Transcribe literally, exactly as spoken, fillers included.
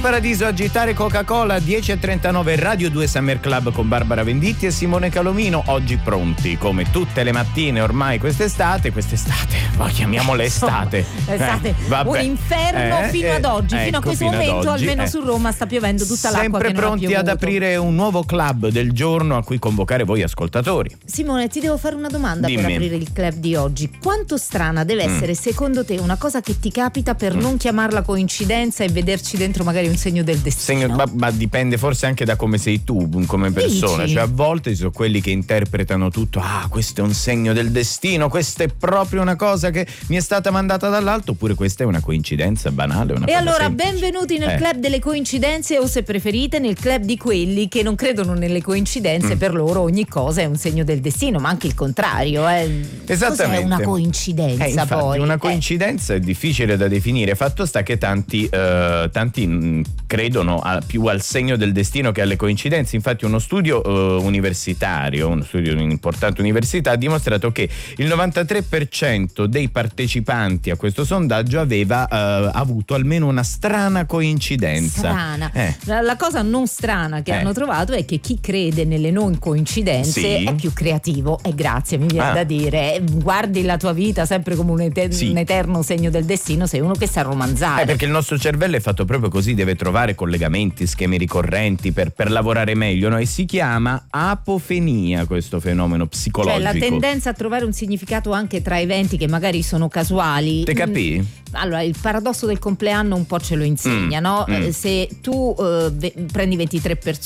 Paradiso, agitare Coca-Cola, dieci e trentanove, Radio due Summer Club con Barbara Venditti e Simone Calomino. Oggi pronti come tutte le mattine ormai quest'estate, quest'estate, poi chiamiamola estate. Estate, eh, un inferno eh, fino eh, ad oggi, ecco, fino a questo fino momento oggi, almeno eh. su Roma sta piovendo tutta l'acqua Sempre che non ha pronti ad piovuto. aprire un nuovo club del giorno a cui convocare voi ascoltatori. Simone, ti devo fare una domanda. Dimmi. Per aprire il club di oggi. Quanto strana deve Mm. essere secondo te una cosa che ti capita per Mm. non chiamarla coincidenza e vederci dentro magari un segno del destino? Segno, ma, ma dipende forse anche da come sei tu come persona. Dici? Cioè a volte ci sono quelli che interpretano tutto, ah, questo è un segno del destino, questa è proprio una cosa che mi è stata mandata dall'alto, oppure questa è una coincidenza banale, una E cosa allora semplice. benvenuti nel Eh. club delle coincidenze, o se preferite nel club di quelli che non credono nelle coincidenze. Mm. Per loro ogni cosa è un segno del destino, ma anche il contrario. Eh. Esattamente. Cos'è una coincidenza? Eh, infatti, poi una Eh. coincidenza è difficile da definire. Fatto sta che tanti, eh, tanti mh, credono a, più al segno del destino che alle coincidenze. Infatti uno studio eh, universitario, uno studio di un'importante università, ha dimostrato che il novantatré per cento dei partecipanti a questo sondaggio aveva eh, avuto almeno una strana coincidenza. Strana. Eh. La, la cosa non strana che Eh. hanno trovato è che chi crede nelle non coincidenze Sì. è più creativo. E grazie, mi viene Ah. da dire. Guardi la tua vita sempre come un, ete- Sì. un eterno segno del destino. Sei uno che sa romanzare. Eh, perché il nostro cervello è fatto proprio così, deve trovare collegamenti, schemi ricorrenti per, per lavorare meglio, no? E si chiama apofenia questo fenomeno psicologico. Cioè la tendenza a trovare un significato anche tra eventi che magari sono casuali. Te capì? Mm, Allora, il paradosso del compleanno un po' ce lo insegna, Mm, no? mm. Eh, Se tu eh, ve- prendi ventitré persone